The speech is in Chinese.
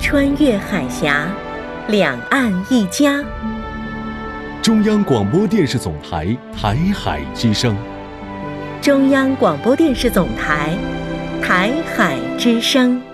穿越海峡，两岸一家。 中央广播电视总台台海之声。 中央广播电视总台台海之声。